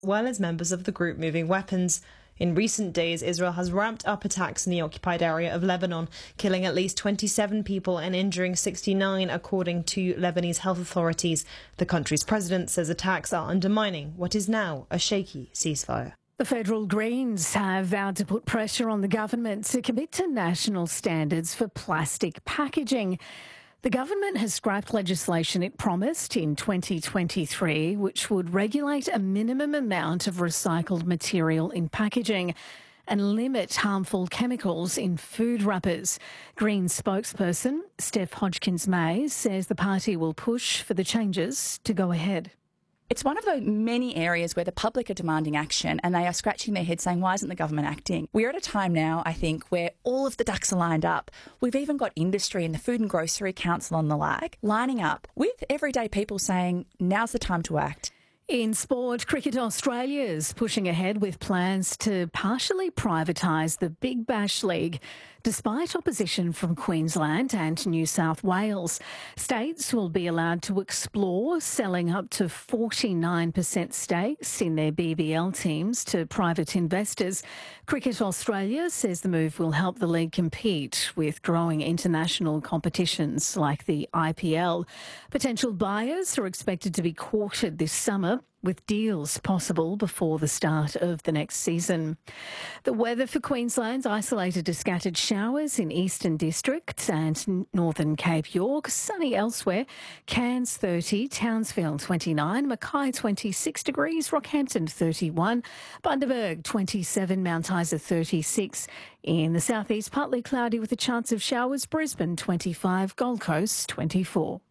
well as members of the group moving weapons. In recent days, Israel has ramped up attacks in the occupied area of Lebanon, killing at least 27 people and injuring 69, according to Lebanese health authorities. The country's president says attacks are undermining what is now a shaky ceasefire. The federal Greens have vowed to put pressure on the government to commit to national standards for plastic packaging. The government has scrapped legislation it promised in 2023, which would regulate a minimum amount of recycled material in packaging and limit harmful chemicals in food wrappers. Greens spokesperson Steph Hodgkins-May says the party will push for the changes to go ahead. It's one of the many areas where the public are demanding action and they are scratching their heads saying, why isn't the government acting? We're at a time now, I think, where all of the ducks are lined up. We've even got industry and the Food and Grocery Council and the like lining up with everyday people saying, now's the time to act. In sport, Cricket Australia is pushing ahead with plans to partially privatise the Big Bash League, despite opposition from Queensland and New South Wales. States will be allowed to explore selling up to 49% stakes in their BBL teams to private investors. Cricket Australia says the move will help the league compete with growing international competitions like the IPL. Potential buyers are expected to be courted this summer, with deals possible before the start of the next season. The weather for Queensland's isolated to scattered showers in Eastern District and Northern Cape York. Sunny elsewhere. Cairns 30, Townsville 29, Mackay 26 degrees, Rockhampton 31, Bundaberg 27, Mount Isa 36. In the southeast, partly cloudy with a chance of showers, Brisbane 25, Gold Coast 24.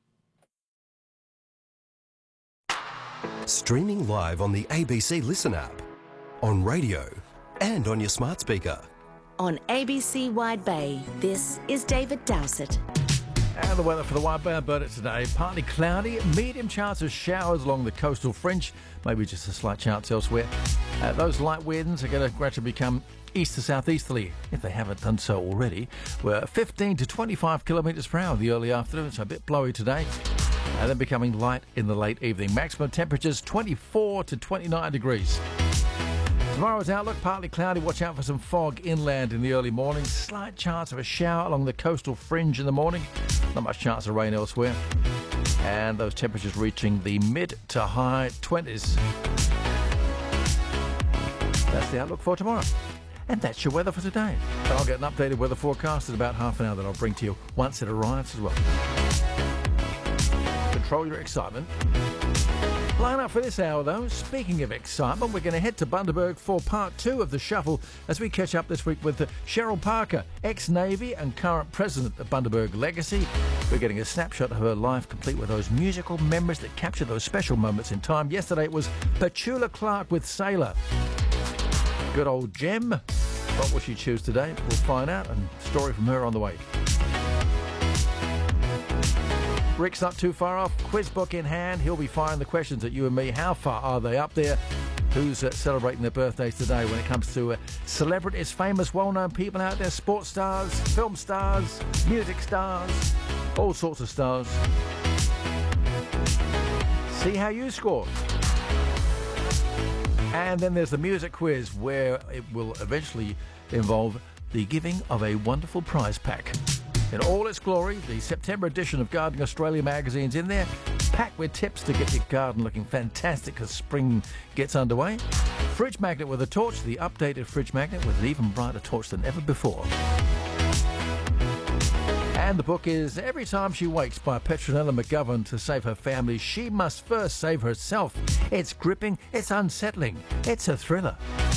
Streaming live on the ABC Listen app, on radio and on your smart speaker. On ABC Wide Bay, this is David Dowsett. And the weather for the Wide Bay Alberta today, partly cloudy, medium chance of showers along the coastal fringe, maybe just a slight chance elsewhere. Those light winds are going to gradually become east to southeasterly, if they haven't done so already. We're 15 to 25 kilometres per hour in the early afternoon, so a bit blowy today. And then becoming light in the late evening. Maximum temperatures 24 to 29 degrees. Tomorrow's outlook, partly cloudy. Watch out for some fog inland in the early morning. Slight chance of a shower along the coastal fringe in the morning. Not much chance of rain elsewhere. And those temperatures reaching the mid to high 20s. That's the outlook for tomorrow. And that's your weather for today. And I'll get an updated weather forecast in about half an hour that I'll bring to you once it arrives as well. Control your excitement. Line up for this hour, though. Speaking of excitement, we're going to head to Bundaberg for part 2 of the Shuffle as we catch up this week with Cheryl Parker, ex-Navy and current president of Bundaberg Legacy. We're getting a snapshot of her life, complete with those musical memories that capture those special moments in time. Yesterday it was Petula Clark with Sailor. Good old gem. What will she choose today? We'll find out, and story from her on the way. Rick's not too far off, quiz book in hand. He'll be firing the questions at you and me. How far are they up there? Who's celebrating their birthdays today when it comes to celebrities, famous, well-known people out there, sports stars, film stars, music stars, all sorts of stars. See how you score. And then there's the music quiz, where it will eventually involve the giving of a wonderful prize pack. In all its glory, the September edition of Gardening Australia magazine's in there, packed with tips to get your garden looking fantastic as spring gets underway. Fridge magnet with a torch, the updated fridge magnet with an even brighter torch than ever before. And the book is Every Time She Wakes by Petronella McGovern. To save her family, she must first save herself. It's gripping, it's unsettling, it's a thriller.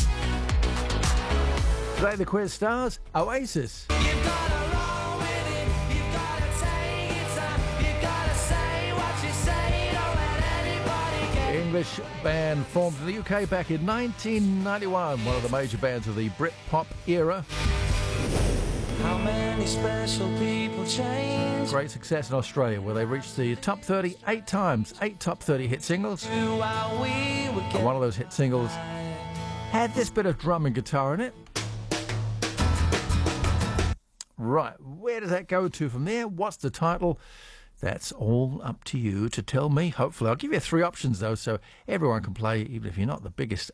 Today the quiz stars Oasis. English band formed in the UK back in 1991, one of the major bands of the Britpop era. How many special people change? Great success in Australia, where they reached the top 30 8 times, 8 top 30 hit singles. And one of those hit singles had this bit of drum and guitar in it. Right, where does that go to from there? What's the title? That's all up to you to tell me. Hopefully, I'll give you 3 options though, so everyone can play, even if you're not the biggest